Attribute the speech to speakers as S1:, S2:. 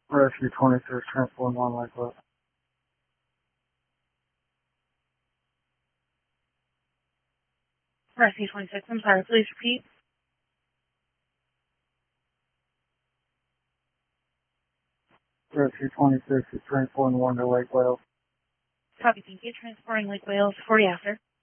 S1: Rescue 26, transporting 1 Lake Wales.
S2: Rescue 26, I'm sorry, please repeat.
S1: Rescue 26 is transporting 1 to Lake Wales.
S2: Copy, thank you. Transporting Lake Wales, 40 after.